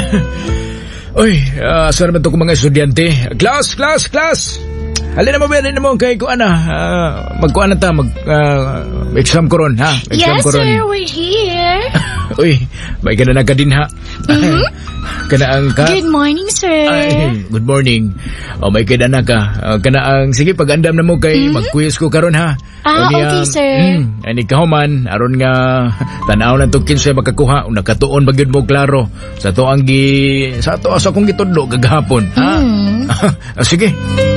Uy, asa naman ito kong mga estudyante? Class! Halin na mo kay kuan na. Magkuan na ta, exam ko ron, ha? Exam yes, ko ron. sir, we're here. Uy, may kana ka din, ha? Kanaang ka? Good morning, sir. Ay, good morning. May kada na ka. Kanaang, sige, pag-andam na mo kay mag-quiz ko karon ha. Okay, sir. Ani kahuman, aron nga tanaw na to kinsa makakuha, nakatuon bagyod mo klaro. Sa to asa kong gitudlo kagahapon, ha? Sige.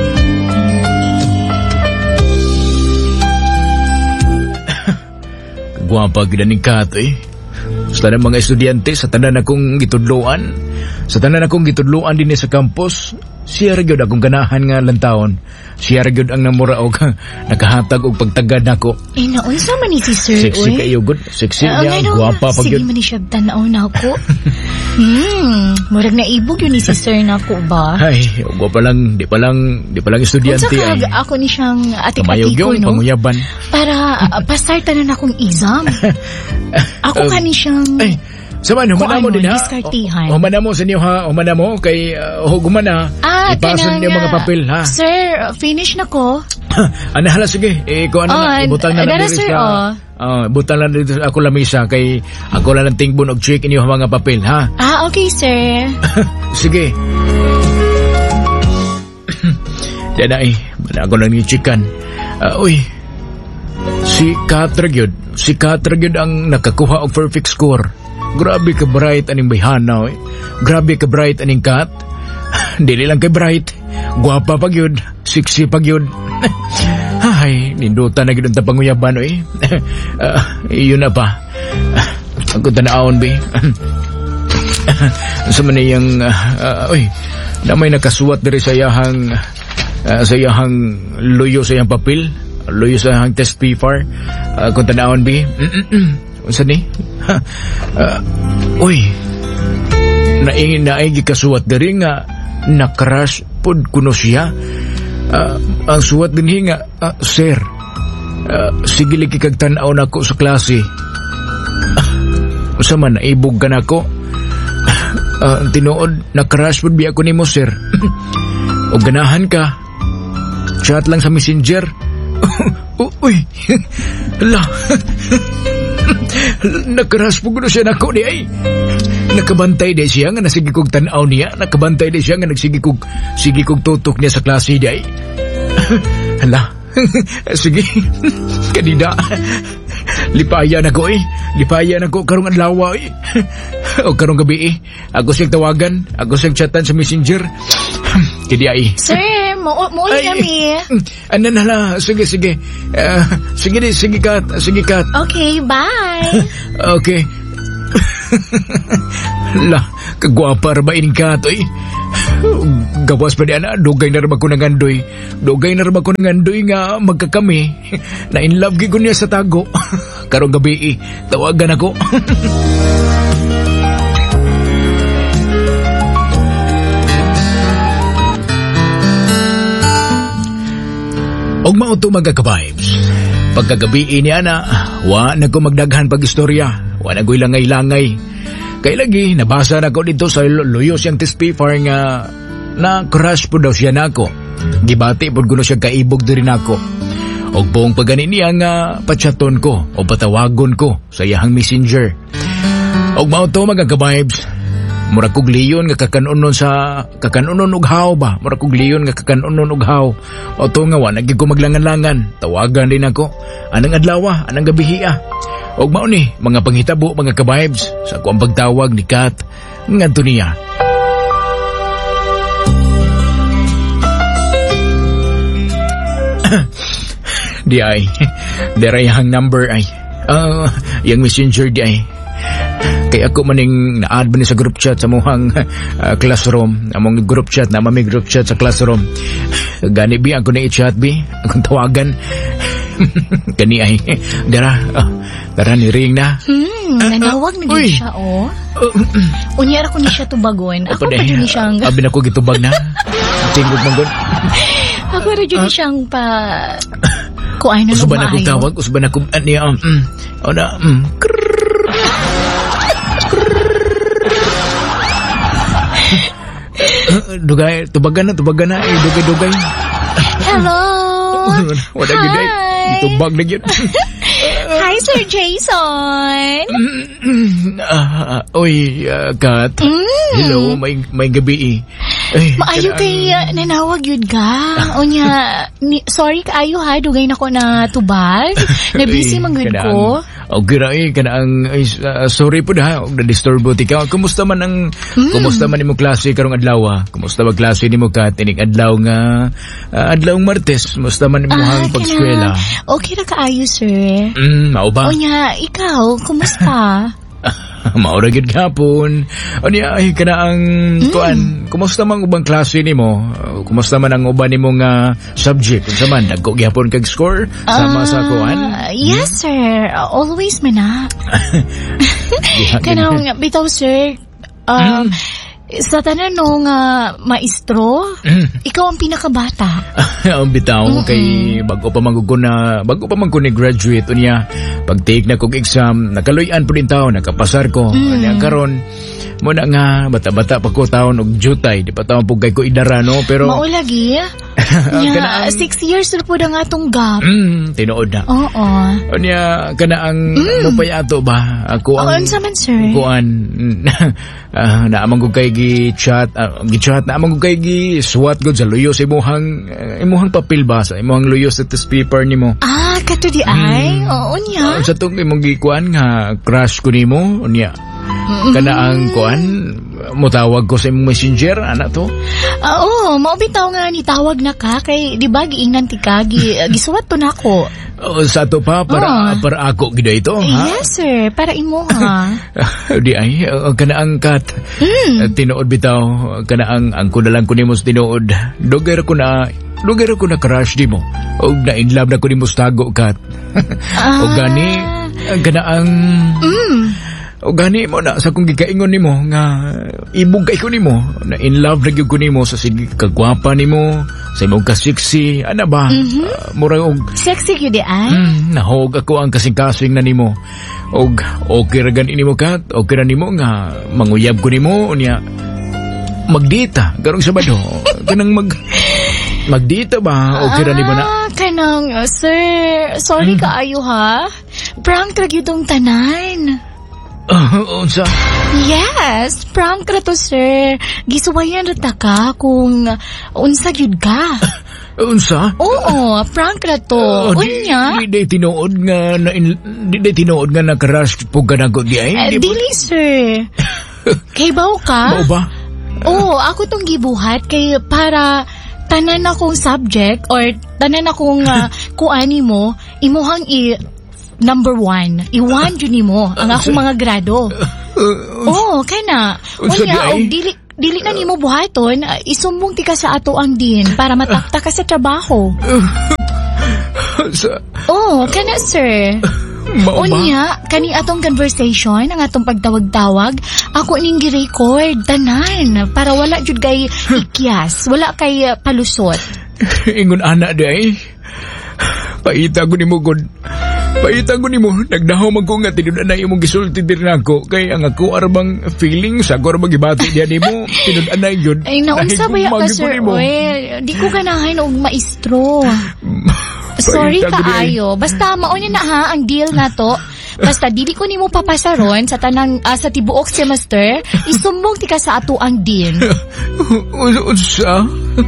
Guwapa gid ni Kat sa tanan mga estudyante, sa tanan akong gitudloan, din sa campus, siya ra gyud akong ganahan nga lantawon. Siya ra gyud ang namura og nakahatag og pagtagad nako. Naunsa man ni si sir, sexy kayo gud, sexy niya, guwapa pag sige yun. man ni siya tanaw na ako. Murag naibog yun ni si sir nako ba? Ay, guwapa lang, di pa lang estudyante ay. ay. Ako ni siyang Kamayog atik-atiko, yun, no? panguyaban. Para pa-startan na akong exam. Ako ka ni siyang... Ay, saman, humana mo din ha. Diskartihan. Humana mo sa niyo ha. Humana mo kay hugumana. Ipasan niyo mga papel ha. Sir, finish na ko. Hala, sige. Kung ano na, ibutang na lang dito sir, sa... Ibutang lang dito ako lamisa kay ako lang tingbon og check inyo mga papel ha. Okay, sir. Sige. Diyan ay, wala ako lang ni-checkan. Uy, si Katragyod ang nakakuha og perfect score. Grabe ka bright aning bayhana, Grabe ka bright aning Kat. Dili lang kay bright, guwapa pag yun, sexy pag yun. Ay, nindutan na gid ang panguyaban, iyon na pa. Ako tanaon, be. Sa maniyang, na may nakasuwat diri sa iyahang luyo sa iyang papel, luyo sa iyang test paper. Kung tanaon, be. Unsa ni? Naigi kasuwat diri nga nakrush pod kuno siya. Ang suwat din nga, sir, sige lagi kag tan-aw nako sa klase. Usa man naibog ka nako. Tinuod nakrush pod biya ko nimo, sir. O ganahan ka. Chat lang sa Messenger. Uy. Hala. Nakrush po ko siya nako di ay. Nakabantay di siya nga nasigi kog tan-aw niya. Nakabantay di siya nga nagsigi kog tutok niya sa klase di ay. Hala. Sige. Kanina. Lipayan ako Lipayan ako karong adlaw o karong gabi Ako siyang tawagan. Ako siyang chatan sa Messenger. Kadi ay. Sir, muli kami. Anan hala. Sige. Sige Kat. Okay, bye. Okay. La, kagwapa ra ba ining Kat, gawas pa diyan, dugay na rin ako nangandoy nga magkakami. Na in love ko niya sa tago. Karong gabi tawagan ako. Og mao to mga ka-vibes. Pagkagabi niya na, wa na ko magdaghan pag-istorya. Wa na ko ilangay-langay. Kay lagi, nabasa na ko dito sa luyo siyang test paper nga na crush po daw siya nako. Gibati po kuno siya kaibog diri nako. Og buong pagani niya nga patchaton ko o patawagon ko sa iyahang Messenger. Og mao to mga ka-vibes. Murag kog liyon nga kakanunon og haw ba? Murag kog liyon nga kakanunon og haw. O to nga wa nagig ko maglangan-langan. Tawagan din ako. Anang adlaw, anang gabihi Og mao ni mga panghitabo mga ka-vibes sa kuang pagtawag ni Kat ngadto niya. Di ay. Derayang number ay. Yang Messenger di ay. Kaya ako maning na-add ba ni sa group chat sa muhang classroom. Among group chat na may group chat sa classroom. Gani bi ako na i-chat bi. Akong tawagan. Kani ay. Dara ni ring na. Nanawag na din siya Unyara ko ni siya tubagon. Ako pa dyan ni siyang... Abi na ko gitubag na. Tingog manggod. Ako pa dyan ni siyang kung ay na lumayo. Usuban ako tawag. Usuban ako niya. Dugay, tubagan na, dugay. Hello. Wala gid ay. Itubag na gyud. Hi, Sir Jason. Oy, Kat. Hello, may gabi. Ay, Maayo kay nanawag yun ka. Unya, sorry kaayo ha, dugay na ko na tubag. Na-busy man gud ko. Okay ra kanang sorry po na na-disturb mo tika. Kumusta man imong klase karong adlaw? Kumusta ba klase nimo Kat? Ining adlaw nga adlawng Martes, kumusta man imong pag-eskwela? Okay ra kaayo, sir. Mao ba? Unya, ikaw, kumusta? Maura gid gapon. Unya ay kanaang kuan, kumusta man ubang klase nimo? Kumusta man ang uban nimo nga subject? Unsa man dagko gyapon kag score sama sa kuan? Yes, sir. Always man na. Kanang bitaw, sir. Sa tanan nung maestro, ikaw ang pinakabata. Ang bitaw kay bago pa man ko ni graduate unya pag take na kog exam nakaluyan po din taon nakapasar ko unya karon mo na nga bata-bata pa ko taon og jutay di pa taon pug kay ko idara no pero maulagi nya 6 years na po na nga tong gap. Tinuod na. Oo. Unya kana ang mapayato ba ako ang saman sir. Kuan naamang ko kay gi-chat naamang ko kay gi-swat gud sa luyo sa imuhang papel ba sa imuhang luyo sa test paper nimo. Kato di ay. Oo niya. Sa tong imong gikuan nga crush ko nimo unya. Kana ang kuan motawag ko sa imong messenger ana to. Oo, mao bitaw nga nitawag na ka kay di ba giingnan ti ka gisuwat to nako. Sa to pa para ako gid ito ha. Yes sir, para imo ha. Di ay kana ang Kat. Tinuod bitaw kana ang ko na lang ko nimo tinuod. Dugay ko na crush di mo. Og na in love na ko nimo tago Kat. Og gani kana ang o gani mo na sa kung gikaingon nimo nga ibog kay ko nimo na in love ra gyud ko nimo sa sige kagwapa nimo sa imong ka-sexy ana ba mura og sexy gyud di ay nahog ako ang kasing-kasing na nimo og okay ra gani nimo Kat okay ra nimo nga manguyab ko nimo unya magdita karong Sabado kanang magdita ba okay ra nimo na kanang sir sorry kaayo ha prank ra gyud tong tanan. Unsa? Yes, prank ra to sir. Gisuwayan ra ta ka kung unsa gyud ka. Unsa? Oo, prank ra to. Unya? Di tinuod nga na crush pug kanago di ay. Dili sir. Kay baw ka? Bao ba? Oo, ako tong gibuhat kay para tanan akong subject or tanan akong kuani mo imuhang number 1. Iwan yun mo ang akong mga grado. Kana. Unya, og dili na nimo buhaton, isumbong ti ka sa ato ang din para matakta ka sa trabaho. Kana sir. Unya, kani atong conversation, ang atong pagtawag-tawag, ako ning gi-record, tanan, para wala jud kay ikyas, wala kay palusot. Ingon ana day. Paita ko nimo god. Nagdahaw man ko nga tinudan na imong gisulti din nako kay ang ako arbang feelings ako arbang gibati diya nimo tinudan na yun. Ay naunsa ba ka sir? Di ko ganahan og maestro. Sorry kaayo. Basta mao na ha ang deal na to. Basta dili ko nimo papasaron sa tanang sa tibuok semester, isumbong ti ka sa ato ang din. Unsa?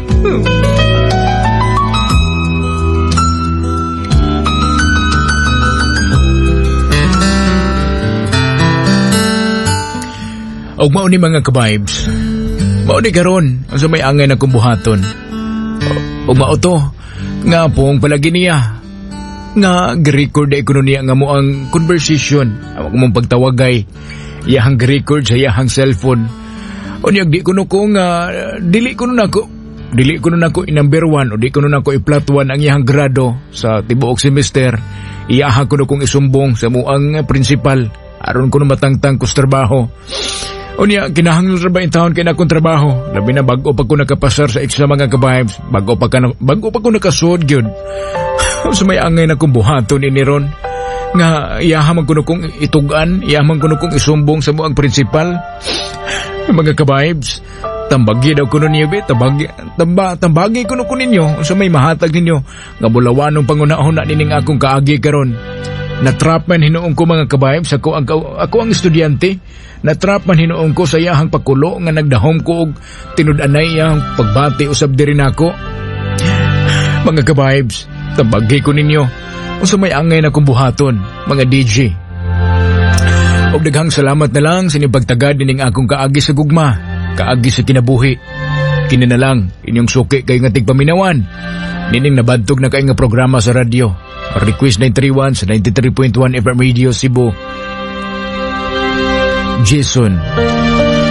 Og mao ni mga ka-vibes. Mao ni karon ang sa may angay na kumbuhaton. Og mao to nga pong palagi niya nga gi-record na ekonomiya nga mo ang conversation ang mong pagtawagay iyahang gi-record sa iyahang cellphone. Unyag di kuno ko nga dili kuno nako i-number 1 o di kuno nako i-plot 1 ang iyahang grado sa tibuok semester. Iyahang kuno kong isumbong sa muang principal aron kuno matangtang ko sa trabaho. Unya, kinahanglan ra ba in taon kay na akong trabaho? Labi na bago pa ko nakapasar sa exam mga ka-vibes. Bago pa ko nakasud gyud. Sa may angay na kong buhaton ini ron. Nga iyahamang ko kong itugan, iyahamang ko kong isumbong sa muang principal. Mga ka-vibes, Tambagi daw kuno niyo, be. Tambagi kuno ko ninyo. Sa may mahatag ninyo. Nga bulawan ng pangunahon na nining akong kaagi karon. Natrap man hinuong ko mga kabayb. Ako ang estudyante. Natrap man hinuong ko sa iyahang pakulo nga nagdahom ko og tinud-anay iyang pagbati usab diri nako. Mga kabaybs, tambagi ko ninyo. Sa may angay na kong buhaton, mga DJ. Og daghang salamat na lang sa inyong pagtagad nining akong kaagi sa gugma, kaagi sa kinabuhi. Kini na lang inyong suki kay nga tigpaminawan. Nining nabadtog na kay nga programa sa radyo. Request 931 sa 93.1 FM Radio Cebu. Jason